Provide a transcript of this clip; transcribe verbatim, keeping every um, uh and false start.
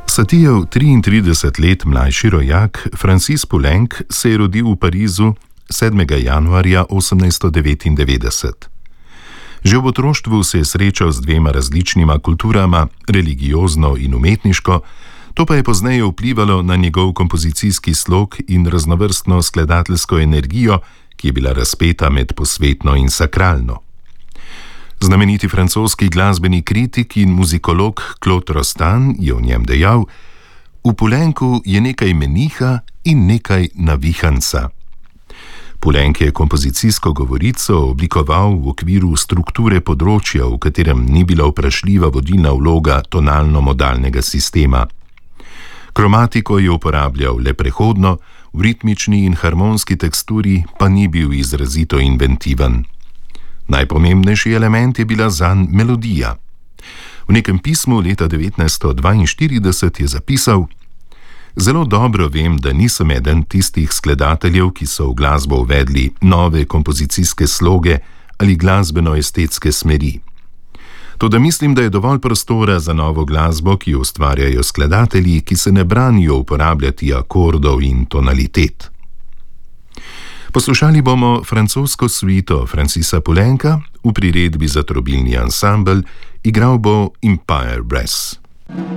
Satijev triintrideset let mlajši rojak Francis Poulenc se je rodil v Parizu sedmega januarja osemnajststo devetindevetdeset. Že v otroštvu se je srečal z dvema različnima kulturama, religiozno in umetniško, to pa je pozneje vplivalo na njegov kompozicijski slog in raznovrstno skladateljsko energijo, ki je bila razpeta med posvetno in sakralno. Znameniti francoski glasbeni kritik in muzikolog Claude Rostand je o njem dejal: "V Poulencu je nekaj meniha in nekaj navihanca." Poulenc je kompozicijsko govorico oblikoval v okviru strukture področja, v katerem ni bila vprašljiva vodilna vloga tonalno-modalnega sistema. Kromatiko je uporabljal le prehodno, v ritmični in harmonski teksturi pa ni bil izrazito inventiven. Najpomembnejši element je bila zanj melodija. V nekem pismu leta devetnajststo dvainštirideset je zapisal: "Zelo dobro vem, da nisem eden tistih skladateljev, ki so v glasbo uvedli nove kompozicijske sloge ali glasbeno-estetske smeri. Toda mislim, da je dovolj prostora za novo glasbo, ki jo ustvarjajo skladatelji, ki se ne branijo uporabljati akordov in tonalitet." Poslušali bomo francosko suito Francisa Poulenca v priredbi za trobilni ansambel, igral bo Empire Brass.